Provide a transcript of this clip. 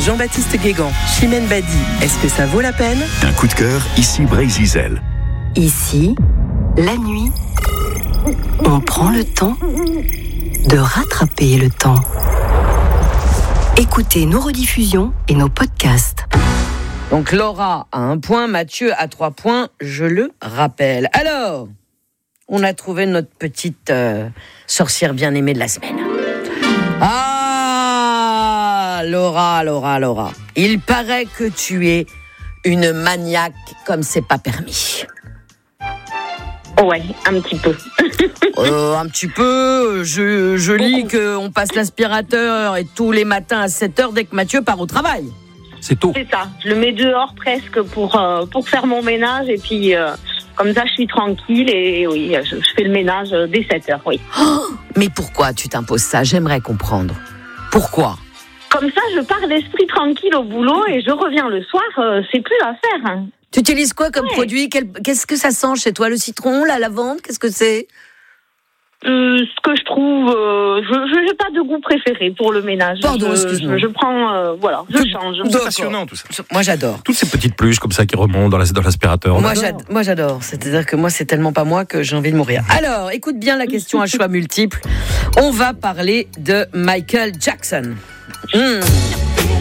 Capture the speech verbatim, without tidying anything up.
Jean-Baptiste Guégan, Chimène Badi, est-ce que ça vaut la peine ? Un coup de cœur, ici Brésil. Ici, la nuit, on prend le temps de rattraper le temps. Écoutez nos rediffusions et nos podcasts. Donc Laura a un point, Mathieu a trois points, je le rappelle. Alors, on a trouvé notre petite euh, sorcière bien-aimée de la semaine. Ah, Laura, Laura, Laura. Il paraît que tu es une maniaque comme c'est pas permis. Ouais, un petit peu. euh, un petit peu, je, je lis qu'on passe l'aspirateur et tous les matins à sept heures dès que Mathieu part au travail. C'est tôt. C'est ça, je le mets dehors presque pour, euh, pour faire mon ménage et puis euh, comme ça je suis tranquille et oui, je, je fais le ménage dès sept heures, oui. Oh, mais pourquoi tu t'imposes ça ? J'aimerais comprendre. Pourquoi ? Comme ça je pars l'esprit tranquille au boulot et je reviens le soir, euh, c'est plus à faire. Hein. Tu utilises quoi comme ouais. produit ? Quel, Qu'est-ce que ça sent chez toi ? Le citron, la lavande ? Qu'est-ce que c'est ? Euh, ce que je trouve, euh, je n'ai pas de goût préféré pour le ménage. Pardon, je, excuse-moi. Je, je prends, euh, voilà, je tout, change. C'est passionnant tout ça. Moi j'adore. Toutes ces petites pluches comme ça qui remontent dans, la, dans l'aspirateur. Moi j'adore. moi j'adore. C'est-à-dire que moi c'est tellement pas moi que j'ai envie de mourir. Alors, écoute bien la question à choix multiples. On va parler de Michael Jackson. Mmh.